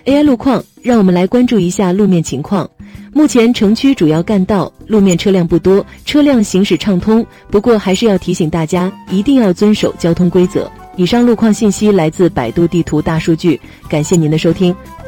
AI 路况，让我们来关注一下路面情况。目前城区主要干道路面车辆不多，车辆行驶畅通，不过还是要提醒大家一定要遵守交通规则。以上路况信息来自百度地图大数据，感谢您的收听。